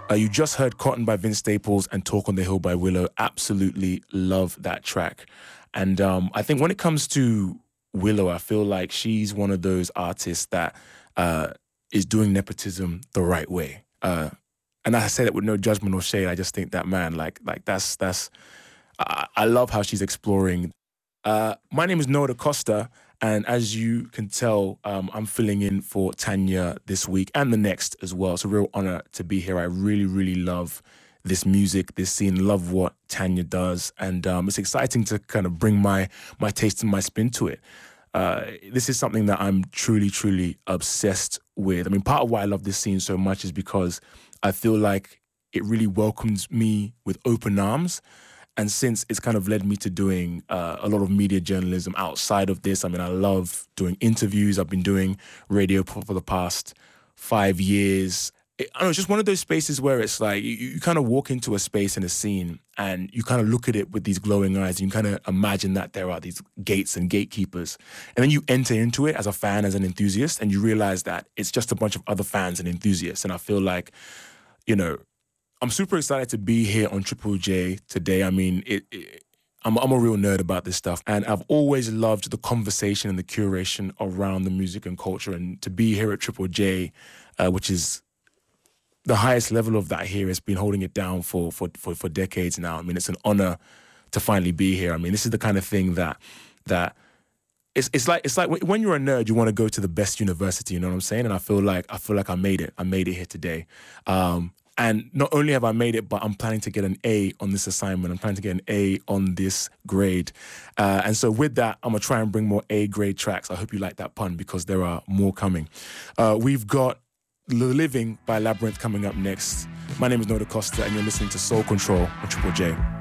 You just heard Cotton by Vince Staples and Talk on the Hill by Willow. Absolutely love that track. And I think when it comes to Willow, I feel like she's one of those artists that is doing nepotism the right way. And I say that with no judgment or shade. I just think that, man, like that's I love how she's exploring. My name is Noah DaCosta, and as you can tell, I'm filling in for Tanya this week and the next as well. It's a real honor to be here. I really, really love this music, this scene, love what Tanya does, and it's exciting to kind of bring my taste and my spin to it. This is something that I'm truly, truly obsessed with. I mean, part of why I love this scene so much is because I feel like it really welcomes me with open arms. And since it's kind of led me to doing a lot of media journalism outside of this, I mean, I love doing interviews. I've been doing radio for the past 5 years. I don't know, it's just one of those spaces where it's like you kind of walk into a space in a scene and you kind of look at it with these glowing eyes. And you kind of imagine that there are these gates and gatekeepers. And then you enter into it as a fan, as an enthusiast, and you realize that it's just a bunch of other fans and enthusiasts. And I feel like, you know, I'm super excited to be here on Triple J today. I mean, I'm a real nerd about this stuff. And I've always loved the conversation and the curation around the music and culture. And to be here at Triple J, which is the highest level of that here, has been holding it down for decades now. I mean, it's an honor to finally be here. I mean, this is the kind of thing that it's like when you're a nerd, you want to go to the best university, you know what I'm saying? And I feel like I made it. I made it here today. And not only have I made it, but I'm planning to get an A on this assignment. I'm planning to get an A on this grade. And so with that, I'm going to try and bring more A-grade tracks. I hope you like that pun because there are more coming. We've got The Living by Labyrinth coming up next. My name is Noah DaCosta, and you're listening to Soul Control on Triple J.